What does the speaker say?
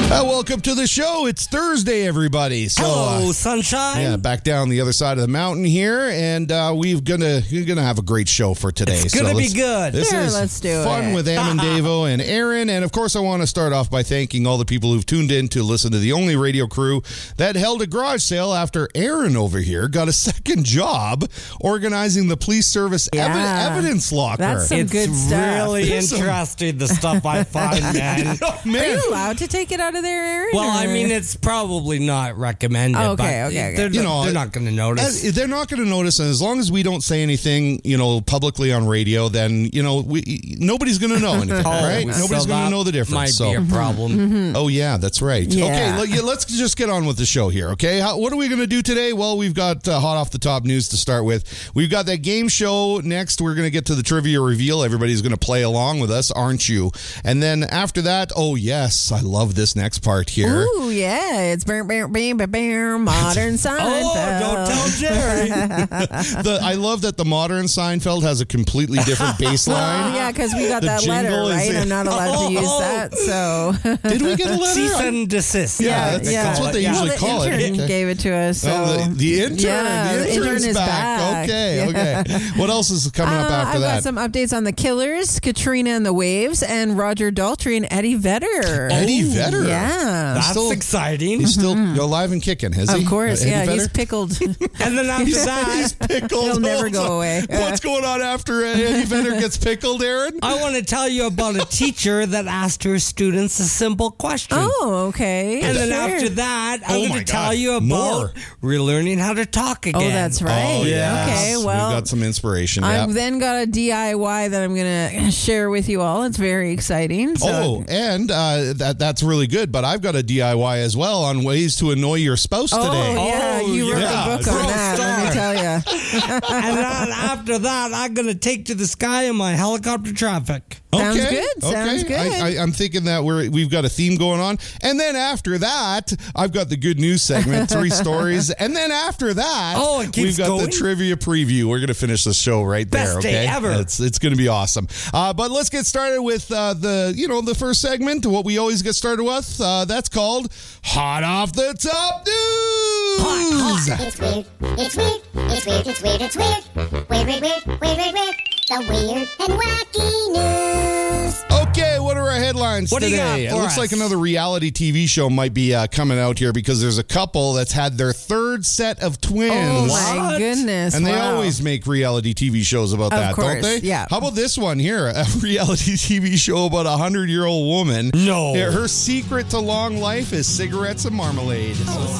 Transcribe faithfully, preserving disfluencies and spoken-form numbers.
Uh, welcome to the show. It's Thursday, everybody. So, Hello, uh, sunshine. Yeah, back down the other side of the mountain here, and uh, we're gonna we're gonna have a great show for today. It's gonna so be good. This Sure, is let's do fun it. with Am and Davo and Aaron, and of course, I want to start off by thanking all the people who've tuned in to listen to the only radio crew that held a garage sale after Aaron over here got a second job organizing the police service evi- Yeah. evidence locker. That's some it's good stuff. really It's some- interesting, the stuff I find, man. Oh, Are man. you allowed to take it out of there, Aaron? Well, I or- mean, it's probably not recommended. Okay, but okay, okay. They're, You know, they're not going to notice. As- they're not going to notice, and as long as we don't say anything, you know, publicly on radio, then you know, we nobody's going to know anything, Oh, right? so Nobody's going to that know the difference. Might so, be a problem. oh yeah, that's right. Yeah. Okay, let, yeah, let's just get on with the show here. Okay, How, what are we going to do today? Well, we've got uh, hot off the top news to start with. We've got that game show next. We're going to get to the trivia reveal. Everybody's going to play along with us, aren't you? And then after that, oh yes, I love this next part here. Ooh, yeah. It's bam, bam, bam, bam, bam, modern Seinfeld. Oh, don't tell Jerry. The, I love that the modern Seinfeld has a completely different bass line. Oh, yeah, because we got The that letter, jingle is right? in- I'm not allowed to use Oh. that, so. Did we get a letter? Cease and desist. Yeah, yeah, that's- yeah. that's what they usually well, call the it. intern Okay. gave it to us. So. Oh, the, the intern. Yeah, the the intern's intern is back. Okay, Yeah. okay. What else is coming up Uh, after I've that? got some updates on the Killers, Katrina and the Waves, and Roger Daltrey and Eddie Vedder. Eddie Vedder. Yeah. That's Still- exciting. He's still alive and kicking, is he? Of course, Eddie yeah. Vedder? He's pickled. And then after He's that, pickled. He'll never go Also, away. What's going on after uh, Eddie Vedder gets pickled, Aaron? I want to tell you about a teacher that asked her students a simple question. Oh, okay. And then Sure. after that, Oh I'm my going to tell God. you More. about relearning how to talk again. Oh, that's right. Oh, yes. Okay, well, We've got some inspiration. I've Yeah. then got a D I Y that I'm going to share with you all. It's very exciting. So. Oh, and uh, that that's really good, but I've got a D I Y as well on ways to annoy your spouse Oh, today. yeah, Oh, you wrote yeah. a book on Pro that, let me star. tell you. And then after that, I'm going to take to the sky in my helicopter traffic. Sounds Okay, good, sounds okay. good. I, I, I'm thinking that we're we've got a theme going on, and then after that, I've got the good news segment, three stories, and then after that, Oh, it keeps we've got going? the trivia preview. We're going to finish the show right there. Best Okay, day ever. It's it's going to be awesome. Uh, but let's get started with uh, the you know the first segment. What we always get started with. Uh, that's called Hot Off the Top News. It's weird, it's weird, it's weird, it's weird, it's weird. Weird, weird, weird, weird, weird, weird. The weird and wacky news. Okay, what are our headlines What do you today? got It for looks us? like another reality T V show might be uh, coming out here because there's a couple that's had their third set of twins. Oh, my What? goodness. And they wow. always make reality T V shows about Of that, don't course, they? yeah. How about this one here? A reality T V show about a hundred-year-old woman. No. Her secret to long life is cigarettes and marmalade.